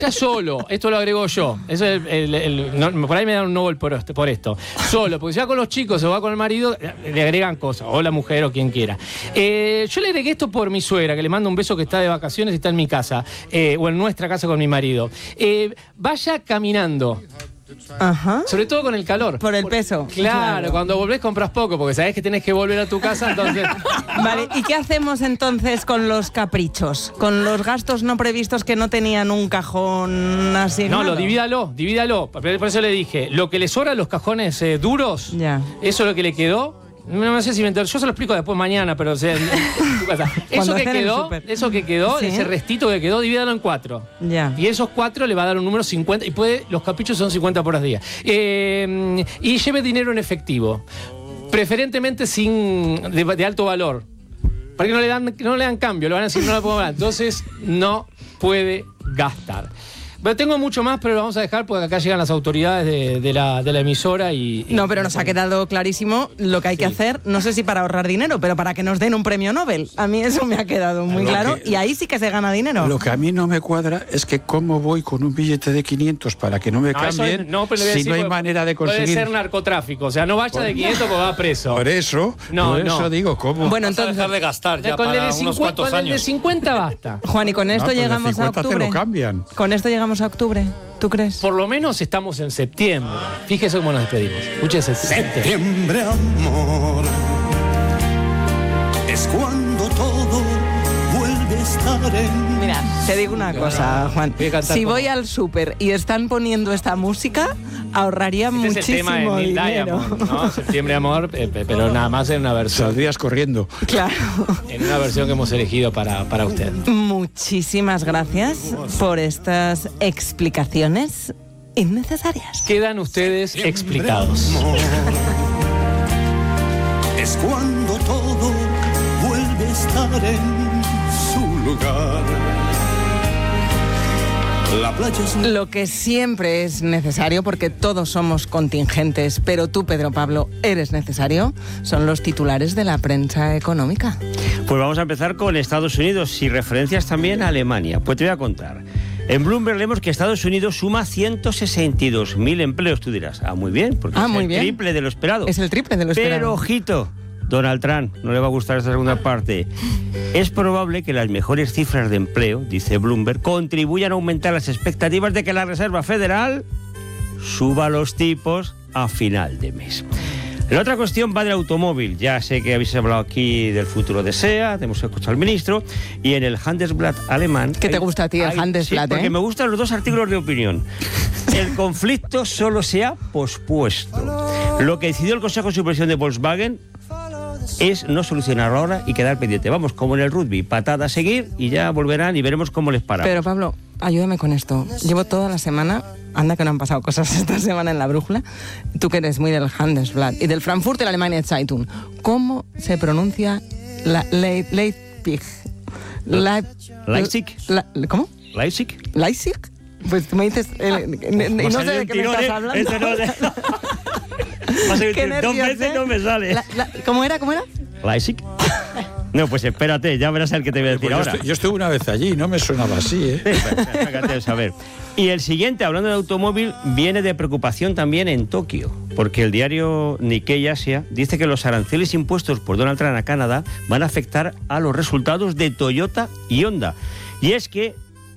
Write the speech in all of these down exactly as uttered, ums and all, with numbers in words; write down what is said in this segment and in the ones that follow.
Solo, esto lo agrego yo. Eso es el, el, el, no, por ahí me dan un Nobel por, por esto. Solo, porque si va con los chicos o va con el marido, le agregan cosas, o la mujer o quien quiera. Eh, yo le agregué esto por mi suegra, que le mando un beso, que está de vacaciones y está en mi casa, eh, o en nuestra casa con mi marido. Eh, vaya caminando. Ajá. Sobre todo con el calor. Por el peso. Claro, claro, cuando volvés compras poco, porque sabés que tenés que volver a tu casa, entonces... Vale, ¿y qué hacemos entonces con los caprichos? Con los gastos no previstos que no tenían un cajón asignado. No, lo divídalo, divídalo. Por eso le dije, lo que le sobra a los cajones eh, duros, ya. Eso es lo que le quedó. No, no sé si me enter... Yo se lo explico después mañana, pero o sea, en, en tu casa. Eso que quedó, eso que quedó, ¿sí? Ese restito que quedó, divídalo en cuatro. Ya. Y esos cuatro le va a dar un número cincuenta. Y puede, los caprichos son cincuenta por día. Eh, y lleve dinero en efectivo. Preferentemente sin de, de alto valor. Para que no le dan, no le dan cambio, le van a decir no la puedo pagar. Entonces no puede gastar. Pero tengo mucho más, pero lo vamos a dejar porque acá llegan las autoridades de, de, la, de la emisora y, y... No, pero nos ha quedado clarísimo lo que hay sí. que hacer, no sé si para ahorrar dinero, pero para que nos den un premio Nobel. A mí eso me ha quedado muy lo claro que, y ahí sí que se gana dinero. Lo que a mí no me cuadra es que cómo voy con un billete de quinientos para que no me no, cambien es, no, pero si decir, no hay puede, manera de conseguir... Puede ser narcotráfico, o sea, no vaya por, de quinientos porque va preso. Por eso, no, por no. eso digo, ¿cómo? Bueno, entonces... Vas a dejar de gastar ya con para el unos cincuenta, cuantos con años. El de cincuenta basta. Juan, y con esto no, llegamos a octubre. Te lo cambian. Con esto llegamos a octubre. ¿Tú crees? Por lo menos estamos en septiembre. Fíjese cómo nos despedimos. Escúchese. Septiembre, amor, es cuando todo vuelve a estar en... Mira, te digo una cosa, Juan. Voy si como... voy al súper y están poniendo esta música, ahorraría este muchísimo es el tema de Neil dinero. Diamond, ¿no? Septiembre, amor, eh, pero nada más en una versión. Saldrías corriendo. Claro. En una versión que hemos elegido para, para usted. Muchísimas gracias por estas explicaciones innecesarias. Quedan ustedes explicados. Es cuando todo vuelve a estar en su lugar. La playa es... Lo que siempre es necesario, porque todos somos contingentes, pero tú, Pedro Pablo, eres necesario, son los titulares de la prensa económica. Pues vamos a empezar con Estados Unidos y referencias también a Alemania. Pues te voy a contar. En Bloomberg leemos que Estados Unidos suma ciento sesenta y dos mil empleos. Tú dirás, ah, muy bien, porque ah, es muy el bien. triple de lo esperado. Es el triple de lo esperado. Pero, ojito, Donald Trump no le va a gustar esta segunda parte. Es probable que las mejores cifras de empleo, dice Bloomberg, contribuyan a aumentar las expectativas de que la Reserva Federal suba los tipos a final de mes. La otra cuestión va del automóvil. Ya sé que habéis hablado aquí del futuro de SEAT, hemos escuchado al ministro, y en el Handelsblatt alemán... ¿Qué te gusta a ti el Handelsblatt? Sí, porque ¿eh? me gustan los dos artículos de opinión. El conflicto solo se ha pospuesto. Lo que decidió el Consejo de Supervisión de Volkswagen es no solucionarlo ahora y quedar pendiente. Vamos, como en el rugby, patada a seguir y ya volverán y veremos cómo les paramos. Pero Pablo, ayúdame con esto. Llevo toda la semana, anda que no han pasado cosas esta semana en la brújula, tú que eres muy del Handelsblatt y del Frankfurter Allgemeine Zeitung, ¿cómo se pronuncia la Leipzig? La, Leipzig. La, ¿Cómo? Leipzig. Leipzig. Pues tú me dices, eh, no, no sé de qué me estás hablando. Este no sé. Qué nervios, dos veces ¿eh? no me sale. La, la, ¿Cómo era? ¿Cómo era? Leipzig. No, pues espérate, ya verás el que te voy a decir pues ahora. Yo estuve, yo estuve una vez allí, no me sonaba así, ¿eh? Fíjate, a ver. Y el siguiente, hablando de automóvil, viene de preocupación también en Tokio, porque el diario Nikkei Asia dice que los aranceles impuestos por Donald Trump a Canadá van a afectar a los resultados de Toyota y Honda. Y es que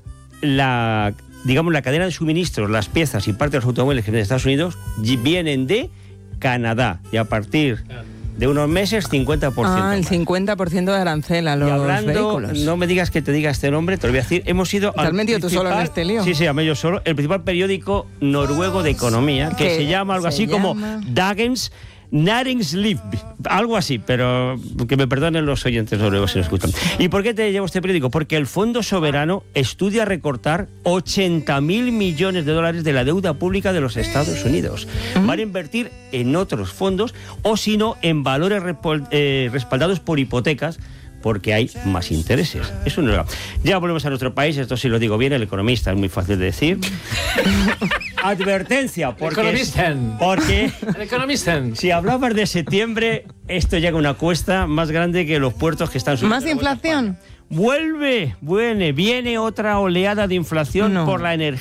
la, digamos, la cadena de suministros, las piezas y parte de los automóviles que vienen de Estados Unidos vienen de Canadá, y a partir de unos meses cincuenta por ciento. Ah, el cincuenta por ciento de arancel a los y hablando, vehículos. No me digas que te diga este nombre, te lo voy a decir. Hemos ido ¿Te has metido tú solo en este lío? Sí, sí, a mí yo solo. El principal periódico noruego de economía, que se llama algo así llama? como Dagens Næringsliv, algo así, pero que me perdonen los oyentes noruegos si lo escuchan. ¿Y por qué te llevo este periódico? Porque el Fondo Soberano estudia recortar ochenta mil millones de dólares de la deuda pública de los Estados Unidos. Uh-huh. Van a invertir en otros fondos o, si no, en valores repol- eh, respaldados por hipotecas, porque hay más intereses. Eso no era. Ya volvemos a nuestro país, esto sí lo digo bien, el economista, es muy fácil de decir. Advertencia, porque, es, porque el economista. Si hablabas de septiembre, esto llega a una cuesta más grande que los puertos que están subiendo. ¿Más inflación? Vuelve, vuelve, viene otra oleada de inflación no. por la energía.